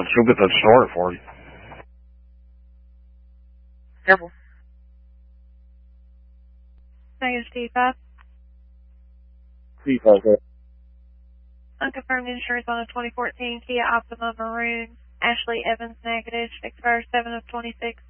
she'll get that started for you. Careful. Negative T5. T5, okay. Unconfirmed insurance on a 2014 Kia Optima Maroon. Ashley Evans negative. Expires 7 of 26.